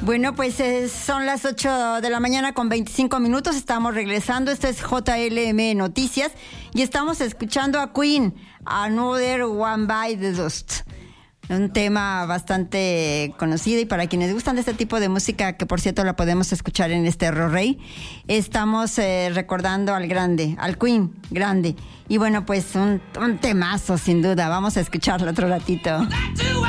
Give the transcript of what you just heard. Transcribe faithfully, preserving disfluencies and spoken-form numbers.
Bueno, pues eh, son las ocho de la mañana con veinticinco minutos. Estamos regresando. Esto es J L M Noticias y estamos escuchando a Queen, Another One Bite the Dust. Un tema bastante conocido y para quienes gustan de este tipo de música, que por cierto la podemos escuchar en este Rey, estamos eh, recordando al grande, al Queen grande. Y bueno, pues un, un temazo sin duda. Vamos a escucharlo otro ratito.